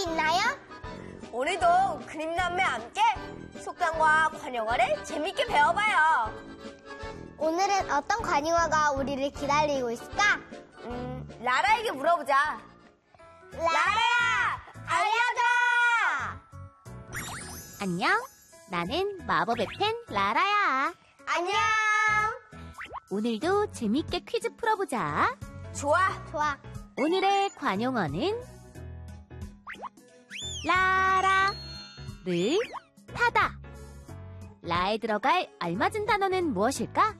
있나요? 오늘도 그림남매와 함께 속담과 관용어를 재밌게 배워봐요. 오늘은 어떤 관용어가 우리를 기다리고 있을까? 라라에게 물어보자. 라라야, 알려줘! 안녕, 나는 마법의 펜 라라야. 안녕. 오늘도 재밌게 퀴즈 풀어보자. 좋아. 오늘의 관용어는 라라를 타다. 라에 들어갈 알맞은 단어는 무엇일까?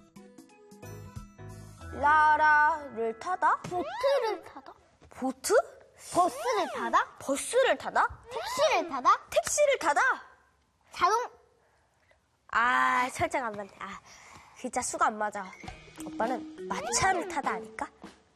라라를 타다? 보트를 타다? 보트? 버스를 타다? 버스를 타다? 택시를 타다? 택시를 타다? 자동 설정 안 맞네. 글자 수가 안 맞아. 오빠는 마차를 타다 아닐까?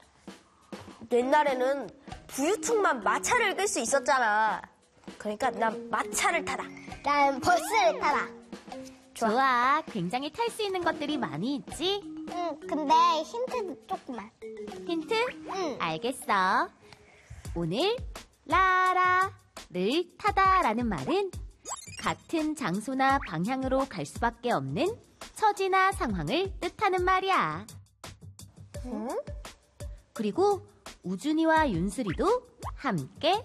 옛날에는 부유층만 마차를 끌 수 있었잖아. 그러니까 난 마차를 타다. 난 버스를 타다. 좋아, 굉장히 탈 수 있는 것들이 많이 있지? 근데 힌트도 조금만. 힌트? 응. 알겠어. 오늘 라라를 타다라는 말은 같은 장소나 방향으로 갈 수밖에 없는 처지나 상황을 뜻하는 말이야. 그리고 우준이와 윤슬이도 함께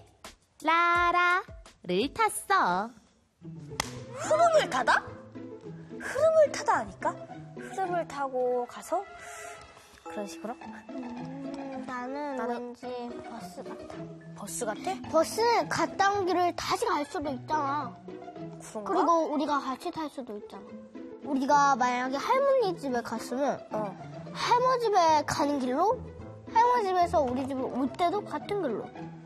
라라를 탔어. 흐름을 타다? 흐름을 타다 아닐까? 흐름을 타고 가서 그런 식으로? 나는 왠지 버스 같아. 버스 같아? 버스는 갔다 온 길을 다시 갈 수도 있잖아. 그런가? 그리고 우리가 같이 탈 수도 있잖아. 우리가 만약에 할머니 집에 갔으면 할머니 집에 가는 길로 할머니 집에서 우리 집에 올 때도 같은 길로.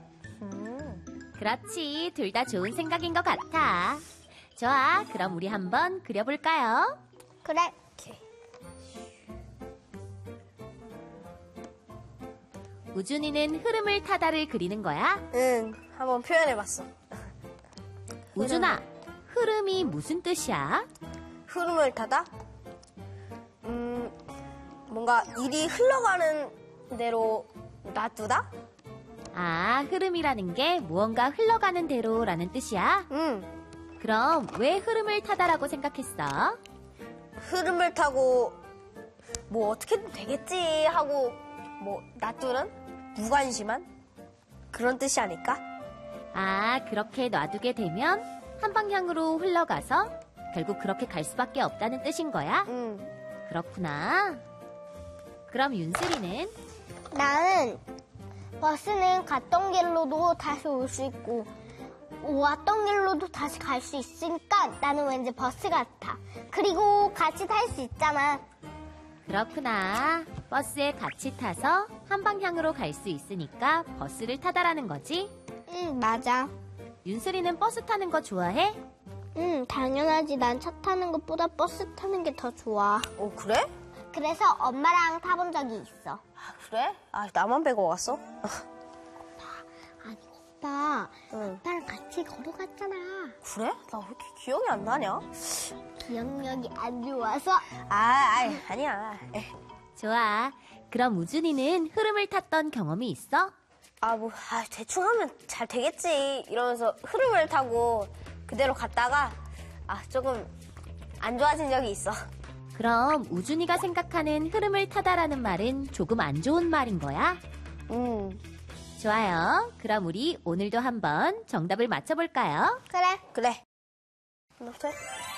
그렇지, 둘 다 좋은 생각인 것 같아. 좋아, 그럼 우리 한번 그려볼까요? 그래. 우준이는 흐름을 타다를 그리는 거야? 응, 한번 표현해봤어. 우준아, 흐름이 무슨 뜻이야? 흐름을 타다? 뭔가 일이 흘러가는 대로 놔두다? 흐름이라는 게 무언가 흘러가는 대로라는 뜻이야? 그럼 왜 흐름을 타다라고 생각했어? 흐름을 타고 뭐 어떻게든 되겠지 하고 뭐 놔두는 무관심한 그런 뜻이 아닐까? 그렇게 놔두게 되면 한 방향으로 흘러가서 결국 그렇게 갈 수밖에 없다는 뜻인 거야? 그렇구나. 그럼 윤슬이는? 나는 버스는 갔던 길로도 다시 올 수 있고 왔던 길로도 다시 갈 수 있으니까 나는 왠지 버스 같아. 그리고 같이 탈 수 있잖아. 그렇구나. 버스에 같이 타서 한 방향으로 갈 수 있으니까 버스를 타다라는 거지? 응, 맞아. 윤슬이는 버스 타는 거 좋아해? 응, 당연하지. 난 차 타는 것보다 버스 타는 게 더 좋아. 그래? 그래서 엄마랑 타본 적이 있어. 그래? 나만 빼고 왔어? 아니, 오빠. 오빠랑 같이 걸어갔잖아. 그래? 나 왜 이렇게 기억이 안 나냐? 기억력이 안 좋아서. 아니야. 좋아. 그럼 우준이는 흐름을 탔던 경험이 있어? 대충 하면 잘 되겠지. 이러면서 흐름을 타고 그대로 갔다가, 조금 안 좋아진 적이 있어. 그럼 우준이가 생각하는 흐름을 타다라는 말은 조금 안 좋은 말인 거야? 좋아요. 그럼 우리 오늘도 한번 정답을 맞춰볼까요? 그래. 그래. 너부터 해.